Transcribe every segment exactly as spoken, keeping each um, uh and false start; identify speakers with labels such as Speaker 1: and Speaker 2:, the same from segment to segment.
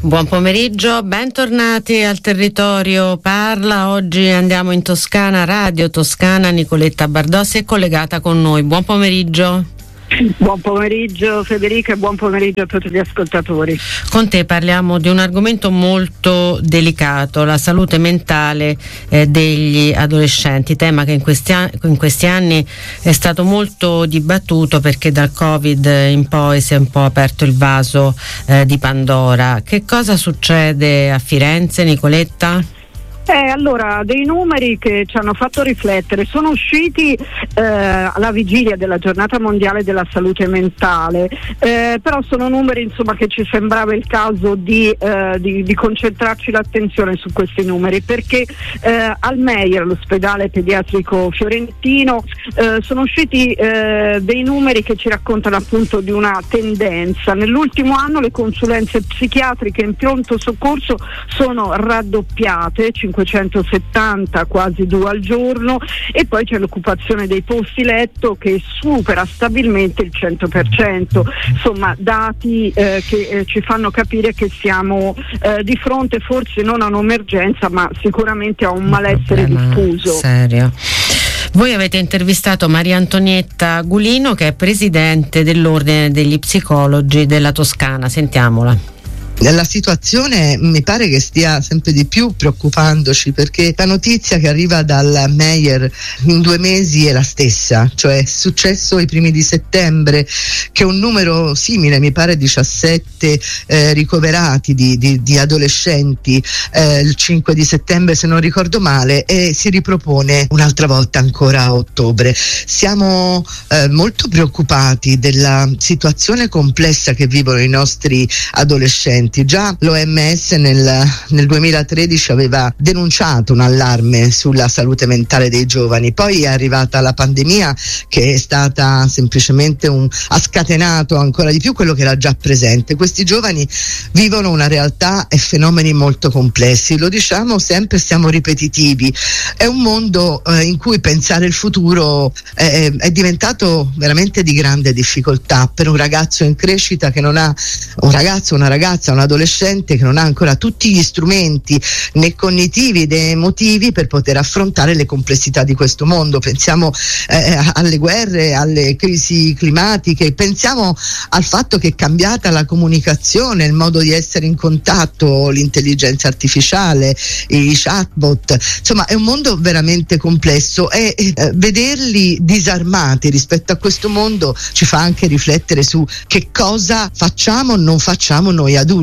Speaker 1: Buon pomeriggio, bentornati al Territorio Parla. Oggi andiamo in Toscana, Radio Toscana. Nicoletta Bardossi è collegata con noi. Buon pomeriggio.
Speaker 2: Buon pomeriggio Federica e buon pomeriggio a tutti gli ascoltatori.
Speaker 1: Con te parliamo di un argomento molto delicato, la salute mentale eh, degli adolescenti, tema che in questi, an- in questi anni è stato molto dibattuto perché dal Covid in poi si è un po' aperto il vaso eh, di Pandora. Che cosa succede a Firenze, Nicoletta?
Speaker 2: Eh, allora, dei numeri che ci hanno fatto riflettere sono usciti eh, alla vigilia della giornata mondiale della salute mentale, eh, però sono numeri insomma che ci sembrava il caso di, eh, di, di concentrarci l'attenzione su questi numeri, perché eh, al Meyer, l'ospedale pediatrico fiorentino, eh, sono usciti eh, dei numeri che ci raccontano appunto di una tendenza. Nell'ultimo anno le consulenze psichiatriche in pronto soccorso sono raddoppiate, cinquecentosettanta, quasi due al giorno, e poi c'è l'occupazione dei posti letto che supera stabilmente il cento per cento. Insomma, dati eh, che eh, ci fanno capire che siamo eh, di fronte forse non a un'emergenza, ma sicuramente a un, un malessere diffuso.
Speaker 1: Serio. Voi avete intervistato Maria Antonietta Gulino, che è presidente dell'Ordine degli Psicologi della Toscana. Sentiamola.
Speaker 3: La situazione mi pare che stia sempre di più preoccupandoci, perché la notizia che arriva dal Meyer in due mesi è la stessa, cioè è successo i primi di settembre che un numero simile, mi pare diciassette eh, ricoverati di, di, di adolescenti eh, il cinque di settembre se non ricordo male, e si ripropone un'altra volta ancora a ottobre. Siamo eh, molto preoccupati della situazione complessa che vivono i nostri adolescenti. Già l'O M S nel, nel duemilatredici aveva denunciato un allarme sulla salute mentale dei giovani, poi è arrivata la pandemia che è stata semplicemente un, ha scatenato ancora di più quello che era già presente. Questi giovani vivono una realtà e fenomeni molto complessi, lo diciamo sempre, siamo ripetitivi. È un mondo eh, in cui pensare il futuro è, è diventato veramente di grande difficoltà per un ragazzo in crescita che non ha, un ragazzo, una ragazza, un adolescente che non ha ancora tutti gli strumenti né cognitivi né emotivi per poter affrontare le complessità di questo mondo. Pensiamo eh, alle guerre, alle crisi climatiche, pensiamo al fatto che è cambiata la comunicazione, il modo di essere in contatto, l'intelligenza artificiale, i chatbot, insomma è un mondo veramente complesso, e eh, vederli disarmati rispetto a questo mondo ci fa anche riflettere su che cosa facciamo o non facciamo noi adulti.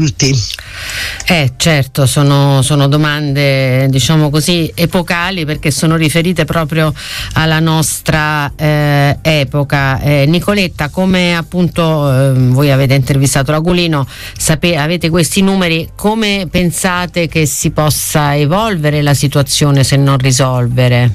Speaker 1: Eh certo, sono, sono domande diciamo così epocali, perché sono riferite proprio alla nostra eh, epoca. eh, Nicoletta, come appunto eh, voi avete intervistato la Gulino, sape- avete questi numeri, come pensate che si possa evolvere la situazione se non risolvere?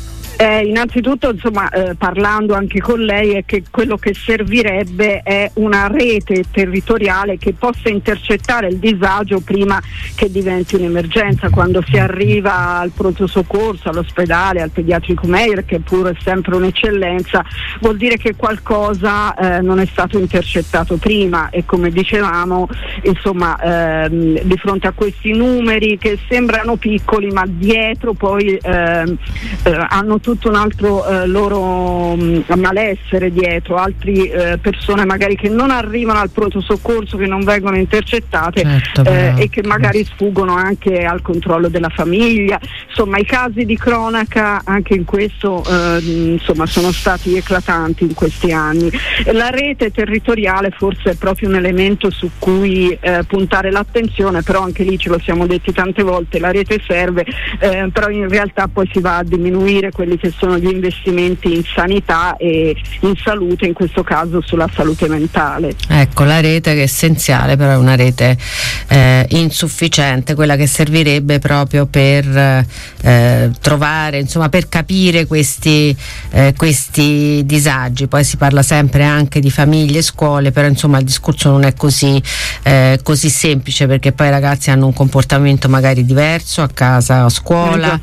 Speaker 2: Eh, innanzitutto, insomma, eh, parlando anche con lei, è che quello che servirebbe è una rete territoriale che possa intercettare il disagio prima che diventi un'emergenza. Quando si arriva al pronto soccorso, all'ospedale, al pediatrico Meyer, che pure è sempre un'eccellenza, vuol dire che qualcosa eh, non è stato intercettato prima, e come dicevamo, insomma, ehm, di fronte a questi numeri che sembrano piccoli, ma dietro poi ehm, eh, hanno tutto un altro eh, loro mh, malessere dietro, altre eh, persone magari che non arrivano al pronto soccorso, che non vengono intercettate, certo, eh, e che magari sfuggono anche al controllo della famiglia. Insomma, i casi di cronaca anche in questo eh, insomma sono stati eclatanti in questi anni. La rete territoriale forse è proprio un elemento su cui eh, puntare l'attenzione, però anche lì ce lo siamo detti tante volte, la rete serve, eh, però in realtà poi si va a diminuire quelli che sono gli investimenti in sanità e in salute, in questo caso sulla salute mentale.
Speaker 1: Ecco, la rete che è essenziale, però è una rete eh, insufficiente, quella che servirebbe proprio per eh, trovare, insomma, per capire questi, eh, questi disagi. Poi si parla sempre anche di famiglie e scuole, però insomma il discorso non è così, eh, così semplice, perché poi i ragazzi hanno un comportamento magari diverso a casa o a scuola,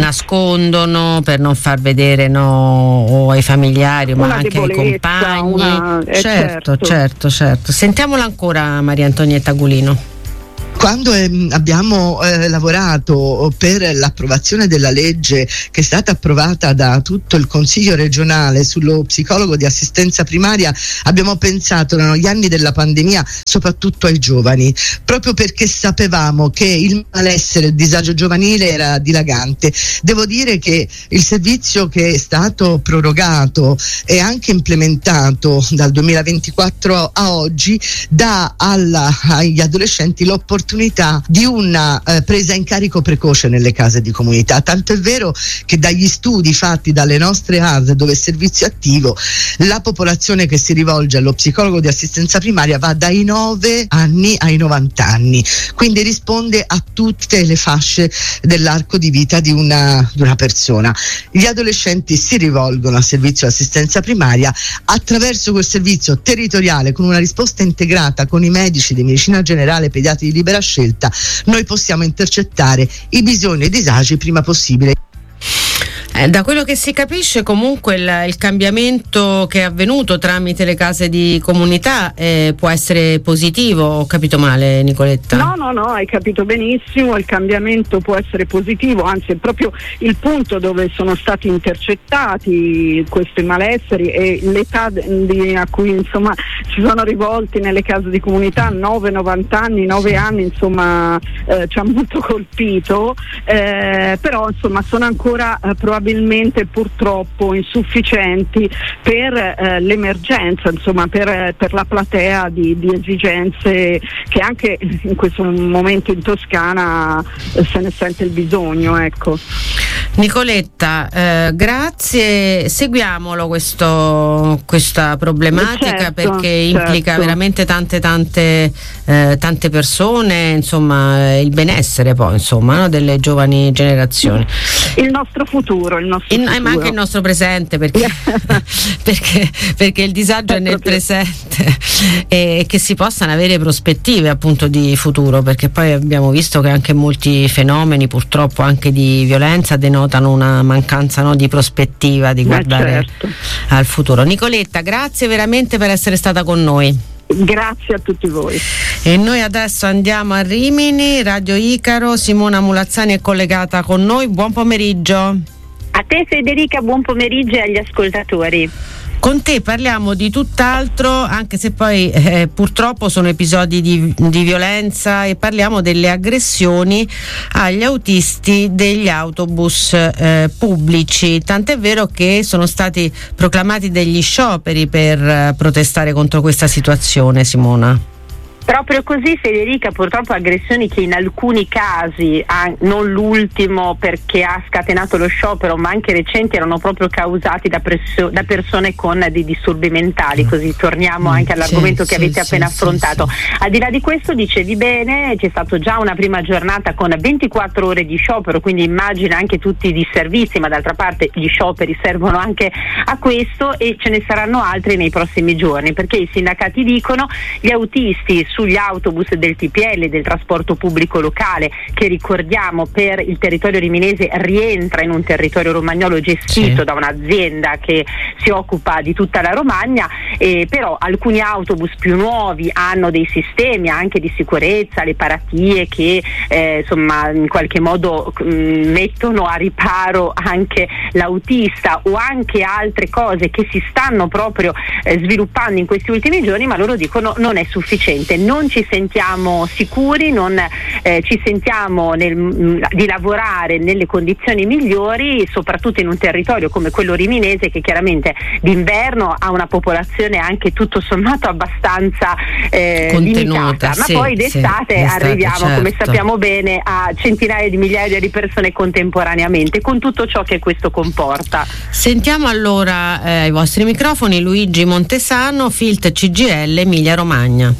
Speaker 1: nascondono per non far vedere, no, o ai familiari, ma
Speaker 2: una
Speaker 1: anche ai compagni.
Speaker 2: Una, eh,
Speaker 1: certo,
Speaker 2: certo,
Speaker 1: certo, certo. Sentiamola ancora Maria Antonietta Gulino.
Speaker 3: Quando eh, abbiamo eh, lavorato per l'approvazione della legge che è stata approvata da tutto il Consiglio regionale sullo psicologo di assistenza primaria, abbiamo pensato negli anni della pandemia soprattutto ai giovani, proprio perché sapevamo che il malessere, il disagio giovanile era dilagante. Devo dire che il servizio che è stato prorogato e anche implementato dal duemilaventiquattro a oggi dà alla, agli adolescenti l'opportunità di una eh, presa in carico precoce nelle case di comunità, tanto è vero che dagli studi fatti dalle nostre A S L dove è servizio attivo, la popolazione che si rivolge allo psicologo di assistenza primaria va dai nove anni ai novanta anni, quindi risponde a tutte le fasce dell'arco di vita di una, di una persona. Gli adolescenti si rivolgono al servizio di assistenza primaria, attraverso quel servizio territoriale con una risposta integrata con i medici di medicina generale e pediatri di libera scelta, noi possiamo intercettare i bisogni e i disagi prima possibile.
Speaker 1: Eh, da quello che si capisce comunque il, il cambiamento che è avvenuto tramite le case di comunità eh, può essere positivo, ho capito male Nicoletta?
Speaker 2: No, no, no, hai capito benissimo, il cambiamento può essere positivo, anzi è proprio il punto dove sono stati intercettati questi malesseri e l'età di, a cui insomma si sono rivolti nelle case di comunità, nove novanta anni, nove anni, insomma eh, ci ha molto colpito, eh, però insomma sono ancora eh, probabilmente purtroppo insufficienti per eh, l'emergenza, insomma per, per la platea di, di esigenze che anche in questo momento in Toscana eh, se ne sente il bisogno, ecco.
Speaker 1: Nicoletta, eh, grazie, seguiamolo questo, questa problematica, certo, perché implica certo. veramente tante tante eh, tante persone, insomma il benessere poi insomma no, delle giovani generazioni,
Speaker 2: il nostro futuro, il nostro
Speaker 1: il,
Speaker 2: futuro.
Speaker 1: ma anche il nostro presente, perché perché, perché il disagio è, è nel proprio presente e che si possano avere prospettive appunto di futuro, perché poi abbiamo visto che anche molti fenomeni purtroppo anche di violenza denotano una mancanza no, di prospettiva, di guardare certo. al futuro. Nicoletta, grazie veramente per essere stata con noi.
Speaker 2: Grazie a tutti voi.
Speaker 1: E noi adesso andiamo a Rimini, Radio Icaro, Simona Mulazzani è collegata con noi, buon pomeriggio.
Speaker 4: A te Federica, buon pomeriggio e agli ascoltatori.
Speaker 1: Con te parliamo di tutt'altro, anche se poi eh, purtroppo sono episodi di, di violenza, e parliamo delle aggressioni agli autisti degli autobus eh, pubblici. Tant'è vero che sono stati proclamati degli scioperi per eh, protestare contro questa situazione, Simona.
Speaker 4: Proprio così Federica, purtroppo aggressioni che in alcuni casi, ah, non l'ultimo perché ha scatenato lo sciopero, ma anche recenti, erano proprio causati da, presso, da persone con dei disturbi mentali, così torniamo anche all'argomento sì, che avete sì, appena sì, affrontato. Sì, sì. Al di là di questo, dicevi bene, c'è stato già una prima giornata con ventiquattro ore di sciopero, quindi immagina anche tutti i disservizi, ma d'altra parte gli scioperi servono anche a questo e ce ne saranno altri nei prossimi giorni, perché i sindacati dicono gli autisti sugli autobus del T P L, del trasporto pubblico locale, che ricordiamo per il territorio riminese rientra in un territorio romagnolo gestito sì. da un'azienda che si occupa di tutta la Romagna, eh, però alcuni autobus più nuovi hanno dei sistemi anche di sicurezza, le paratie che eh, insomma in qualche modo mh, mettono a riparo anche l'autista, o anche altre cose che si stanno proprio eh, sviluppando in questi ultimi giorni, ma loro dicono non è sufficiente. Non ci sentiamo sicuri, non eh, ci sentiamo nel, mh, di lavorare nelle condizioni migliori, soprattutto in un territorio come quello riminese, che chiaramente d'inverno ha una popolazione anche tutto sommato abbastanza eh, limitata, ma sì, poi d'estate sì, arriviamo, certo. come sappiamo bene, a centinaia di migliaia di persone contemporaneamente, con tutto ciò che questo comporta.
Speaker 1: Sentiamo allora eh, ai vostri microfoni Luigi Montesano, Filt C G I L Emilia Romagna.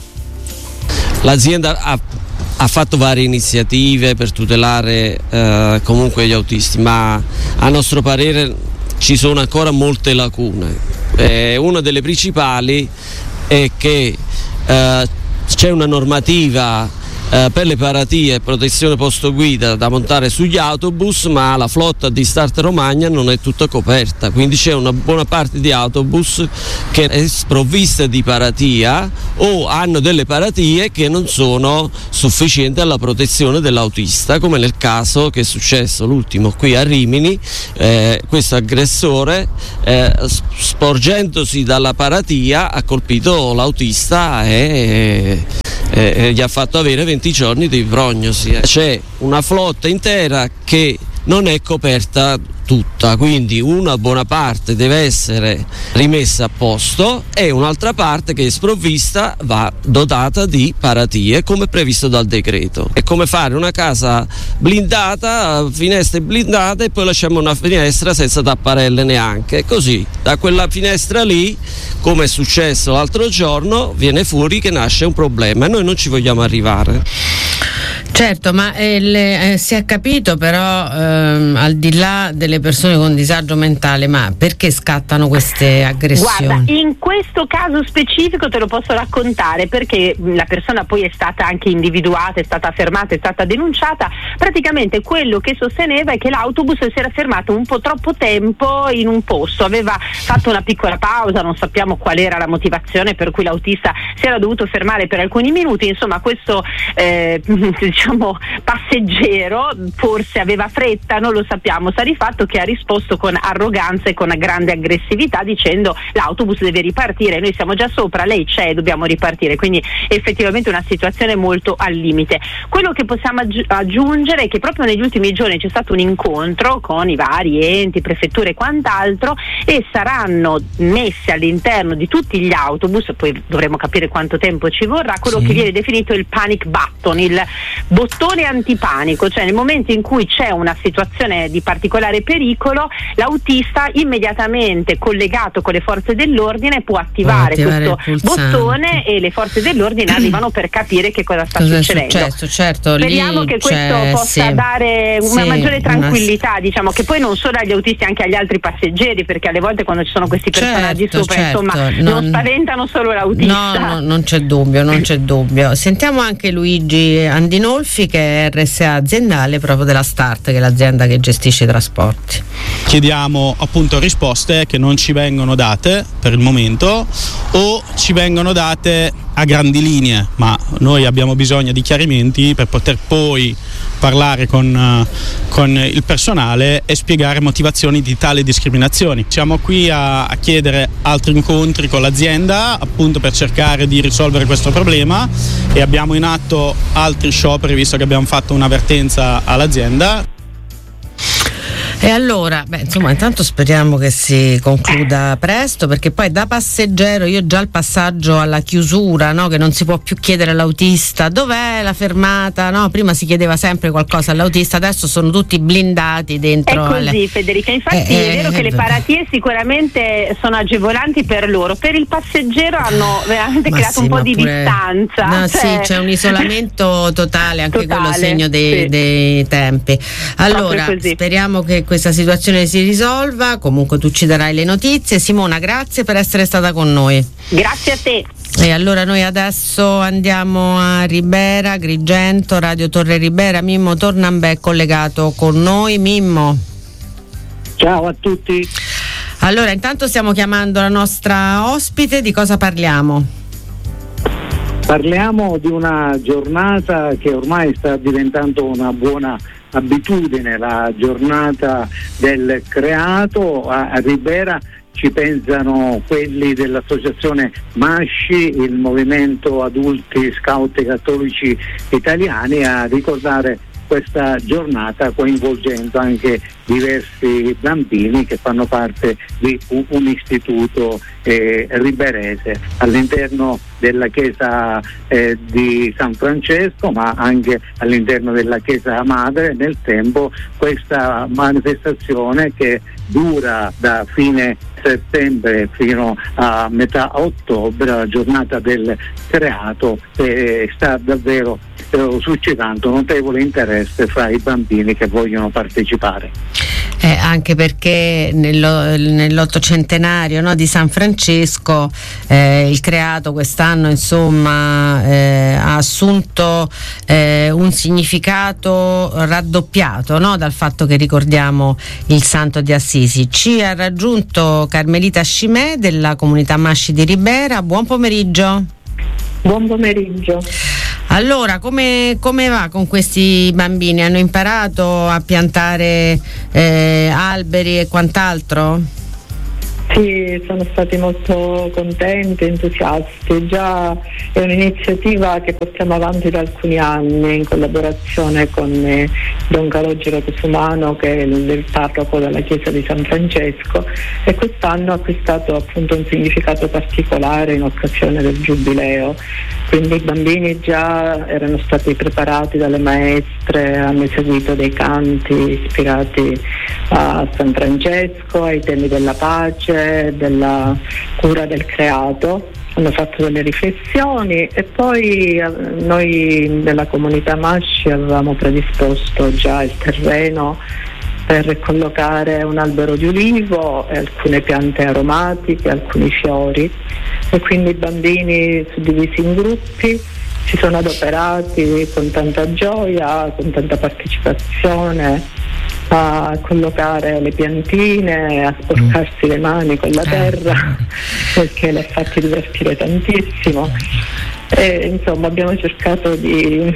Speaker 5: L'azienda ha, ha fatto varie iniziative per tutelare eh, comunque gli autisti, ma a nostro parere ci sono ancora molte lacune. Eh, una delle principali è che eh, c'è una normativa eh, per le paratie e protezione posto guida da montare sugli autobus, ma la flotta di Start Romagna non è tutta coperta, quindi c'è una buona parte di autobus che è sprovvista di paratia o hanno delle paratie che non sono sufficienti alla protezione dell'autista, come nel caso che è successo l'ultimo qui a Rimini. Eh, questo aggressore eh, sporgendosi dalla paratia ha colpito l'autista e, e, e gli ha fatto avere venti giorni di prognosi. C'è una flotta intera che non è coperta tutta, quindi una buona parte deve essere rimessa a posto e un'altra parte che è sprovvista va dotata di paratie come previsto dal decreto. È come fare una casa blindata, finestre blindate, e poi lasciamo una finestra senza tapparelle neanche, così da quella finestra lì, come è successo l'altro giorno, viene fuori che nasce un problema e noi non ci vogliamo arrivare.
Speaker 1: Certo, ma eh, le, eh, si è capito però ehm, al di là delle persone con disagio mentale, ma perché scattano queste aggressioni?
Speaker 4: Guarda, in questo caso specifico te lo posso raccontare, perché la persona poi è stata anche individuata, è stata fermata, è stata denunciata. Praticamente quello che sosteneva è che l'autobus si era fermato un po' troppo tempo in un posto, aveva fatto una piccola pausa, non sappiamo qual era la motivazione per cui l'autista si era dovuto fermare per alcuni minuti. Insomma, questo eh, diciamo passeggero forse aveva fretta, non lo sappiamo. Sta di fatto che ha risposto con arroganza e con grande aggressività dicendo l'autobus deve ripartire, noi siamo già sopra, lei c'è, dobbiamo ripartire. Quindi effettivamente una situazione molto al limite. Quello che possiamo aggi- aggiungere è che proprio negli ultimi giorni c'è stato un incontro con i vari enti, prefetture e quant'altro, e saranno messi all'interno di tutti gli autobus, poi dovremo capire quanto tempo ci vorrà, quello sì. che viene definito il panic button, il bottone antipanico, cioè nel momento in cui c'è una situazione di particolare pericolo, l'autista immediatamente collegato con le forze dell'ordine può attivare, può attivare questo bottone e le forze dell'ordine arrivano per capire che cosa sta cosa succedendo.
Speaker 1: È successo, certo,
Speaker 4: speriamo
Speaker 1: lì
Speaker 4: che questo possa
Speaker 1: sì.
Speaker 4: dare una
Speaker 1: sì,
Speaker 4: maggiore tranquillità,
Speaker 1: una...
Speaker 4: diciamo, che poi non solo agli autisti, anche agli altri passeggeri, perché alle volte quando ci sono questi personaggi
Speaker 1: certo,
Speaker 4: sopra
Speaker 1: certo,
Speaker 4: insomma
Speaker 1: non...
Speaker 4: non spaventano solo l'autista.
Speaker 1: No, no, non c'è dubbio, non c'è dubbio. Sentiamo anche Luigi Andinolfi, che è R S A aziendale proprio della Start, che è l'azienda che gestisce i trasporti.
Speaker 6: Chiediamo appunto risposte che non ci vengono date per il momento o ci vengono date a grandi linee, ma noi abbiamo bisogno di chiarimenti per poter poi parlare con, con il personale e spiegare motivazioni di tali discriminazioni. Siamo qui a, a chiedere altri incontri con l'azienda appunto per cercare di risolvere questo problema, e abbiamo in atto altri scioperi visto che abbiamo fatto un'avvertenza all'azienda.
Speaker 1: E allora, beh, insomma, intanto speriamo che si concluda presto, perché poi da passeggero io già il passaggio alla chiusura, no, che non si può più chiedere all'autista dov'è la fermata, no? Prima si chiedeva sempre qualcosa all'autista, adesso sono tutti blindati dentro.
Speaker 4: È così,
Speaker 1: alle...
Speaker 4: Federica, infatti
Speaker 1: eh,
Speaker 4: è vero
Speaker 1: eh,
Speaker 4: che le paratie sicuramente sono agevolanti per loro, per il passeggero hanno veramente
Speaker 1: ma
Speaker 4: creato
Speaker 1: sì,
Speaker 4: un po' di
Speaker 1: pure...
Speaker 4: distanza.
Speaker 1: No,
Speaker 4: cioè...
Speaker 1: sì, c'è un isolamento totale, anche
Speaker 4: totale,
Speaker 1: quello segno dei,
Speaker 4: sì.
Speaker 1: dei tempi. Allora, speriamo che questa situazione si risolva. Comunque tu ci darai le notizie. Simona, grazie per essere stata con noi.
Speaker 4: Grazie a te.
Speaker 1: E allora noi adesso andiamo a Ribera, Agrigento, Radio Torre Ribera. Mimmo Tornambè è collegato con noi. Mimmo.
Speaker 7: Ciao a tutti.
Speaker 1: Allora, intanto stiamo chiamando la nostra ospite. Di cosa parliamo?
Speaker 7: Parliamo di una giornata che ormai sta diventando una buona abitudine, la giornata del creato. A, a Ribera ci pensano quelli dell'associazione Masci, il movimento adulti scout cattolici italiani, a ricordare questa giornata coinvolgendo anche diversi bambini che fanno parte di un, un istituto eh, riberese all'interno della chiesa eh, di San Francesco, ma anche all'interno della chiesa madre. Nel tempo questa manifestazione, che dura da fine settembre fino a metà ottobre, la giornata del creato, eh, sta davvero eh, suscitando notevole interesse fra i bambini che vogliono partecipare.
Speaker 1: Eh, anche perché nello, nell'ottocentenario, no, di San Francesco eh, il creato quest'anno insomma eh, ha assunto eh, un significato raddoppiato, no, dal fatto che ricordiamo il Santo di Assisi. Ci ha raggiunto Carmelita Scimè della comunità Masci di Ribera. Buon pomeriggio.
Speaker 8: Buon pomeriggio.
Speaker 1: Allora, come, come va con questi bambini? Hanno imparato a piantare eh, alberi e quant'altro?
Speaker 8: Sì, sono stati molto contenti, entusiasti. Già è un'iniziativa che portiamo avanti da alcuni anni in collaborazione con eh, Don Calogero Cusumano, che è il, il parroco della chiesa di San Francesco, e quest'anno ha acquistato appunto un significato particolare in occasione del giubileo. Quindi i bambini già erano stati preparati dalle maestre, hanno eseguito dei canti ispirati a San Francesco, ai temi della pace, della cura del creato, hanno fatto delle riflessioni e poi eh, noi della comunità Masci avevamo predisposto già il terreno per collocare un albero di ulivo e alcune piante aromatiche, alcuni fiori, e quindi i bambini suddivisi in gruppi si sono adoperati con tanta gioia, con tanta partecipazione a collocare le piantine, a sporcarsi le mani con la terra, perché le ha fatti divertire tantissimo. E insomma abbiamo cercato di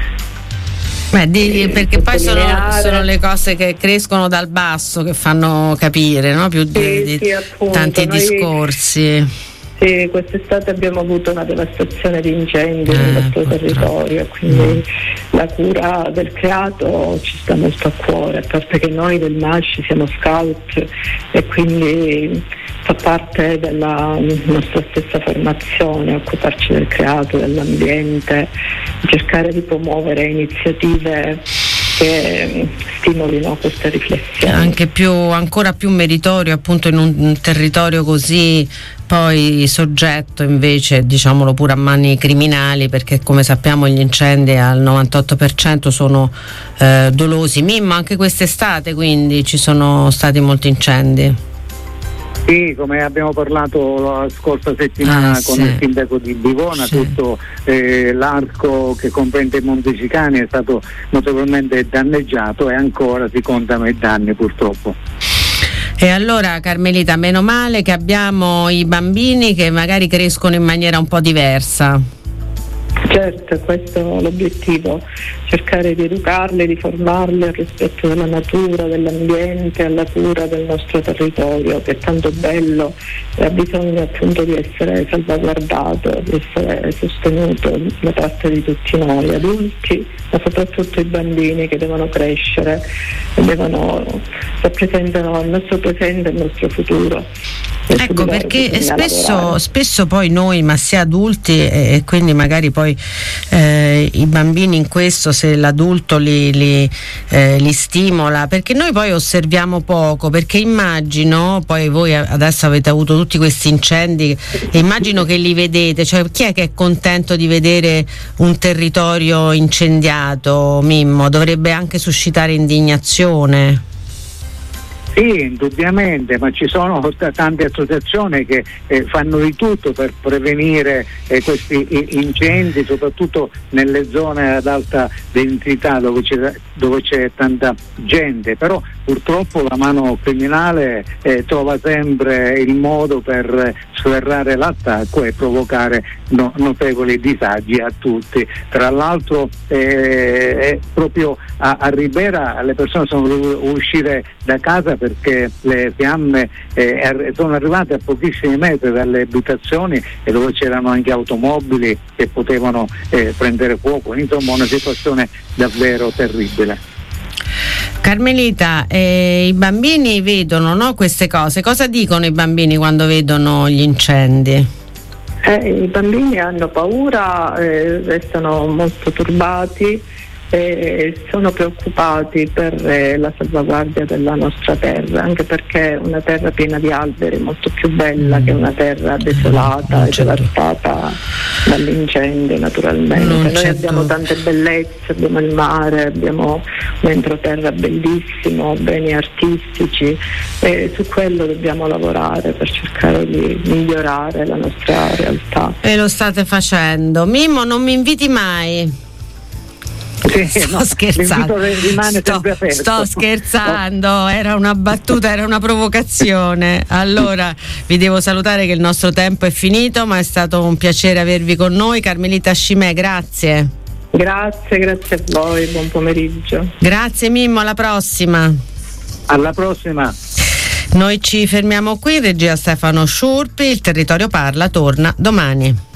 Speaker 1: Beh, di, perché poi sono, sono le cose che crescono dal basso che fanno capire, no? Più di,
Speaker 8: sì,
Speaker 1: di
Speaker 8: sì, appunto,
Speaker 1: tanti
Speaker 8: noi,
Speaker 1: discorsi.
Speaker 8: Sì, quest'estate abbiamo avuto una devastazione di incendi
Speaker 1: eh,
Speaker 8: nel nostro territorio, quindi la cura del creato ci sta molto a cuore, a parte che noi del Masci siamo scout e quindi fa parte della nostra stessa formazione occuparci del creato, dell'ambiente, cercare di promuovere iniziative che stimolino questa riflessione.
Speaker 1: Anche più, ancora più meritorio appunto in un, un territorio così poi soggetto invece, diciamolo pure, a mani criminali, perché come sappiamo gli incendi al novantotto per cento sono eh, dolosi. Mimmo, anche quest'estate quindi ci sono stati molti incendi.
Speaker 7: Sì, come abbiamo parlato la scorsa settimana
Speaker 1: ah,
Speaker 7: con
Speaker 1: sì.
Speaker 7: il sindaco di Bivona, sì. tutto eh, l'arco che comprende Montesicani è stato notevolmente danneggiato e ancora si contano i danni purtroppo.
Speaker 1: E allora Carmelita, meno male che abbiamo i bambini che magari crescono in maniera un po' diversa.
Speaker 8: Certo, questo è l'obiettivo, cercare di educarli, di formarli al rispetto della natura, dell'ambiente, alla cura del nostro territorio, che è tanto bello e ha bisogno appunto di essere salvaguardato, di essere sostenuto da parte di tutti noi adulti, ma soprattutto i bambini che devono crescere e devono rappresentano il nostro presente e il nostro futuro.
Speaker 1: Ecco, perché spesso, spesso poi noi, ma sia adulti e, e quindi magari poi eh, i bambini in questo, se l'adulto li, li, eh, li stimola, perché noi poi osserviamo poco, perché immagino, poi voi adesso avete avuto tutti questi incendi e immagino che li vedete, cioè chi è che è contento di vedere un territorio incendiato, Mimmo? Dovrebbe anche suscitare indignazione.
Speaker 7: Sì, indubbiamente, ma ci sono t- tante associazioni che eh, fanno di tutto per prevenire eh, questi i- incendi, soprattutto nelle zone ad alta densità dove c'è, dove c'è tanta gente, però purtroppo la mano criminale eh, trova sempre il modo per sferrare l'attacco e provocare no- notevoli disagi a tutti. Tra l'altro eh, proprio a-, a Ribera le persone sono dovute uscire da casa perché le fiamme eh, sono arrivate a pochissimi metri dalle abitazioni e dove c'erano anche automobili che potevano eh, prendere fuoco, insomma una situazione davvero terribile.
Speaker 1: Carmelita, eh, i bambini vedono, no, queste cose, cosa dicono i bambini quando vedono gli incendi?
Speaker 8: Eh, I bambini hanno paura, eh, restano molto turbati e sono preoccupati per eh, la salvaguardia della nostra terra, anche perché una terra piena di alberi è molto più bella mm. che una terra desolata mm, e devastata dall'incendio, naturalmente.
Speaker 1: Non
Speaker 8: Noi
Speaker 1: certo.
Speaker 8: abbiamo tante bellezze, abbiamo il mare, abbiamo un entroterra bellissimo, beni artistici, e su quello dobbiamo lavorare per cercare di migliorare la nostra realtà.
Speaker 1: E lo state facendo. Mimmo, non mi inviti mai.
Speaker 7: Sì,
Speaker 1: sto
Speaker 7: no,
Speaker 1: scherzando,
Speaker 7: rimane
Speaker 1: sto,
Speaker 7: sempre aperto.
Speaker 1: sto scherzando, era una battuta, era una provocazione. Allora vi devo salutare che il nostro tempo è finito, ma è stato un piacere avervi con noi. Carmelita Scimè, grazie.
Speaker 8: Grazie, grazie a voi, buon pomeriggio.
Speaker 1: Grazie Mimmo, alla prossima.
Speaker 7: Alla prossima.
Speaker 1: Noi ci fermiamo qui, regia Stefano Sciurpi, il Territorio Parla torna domani.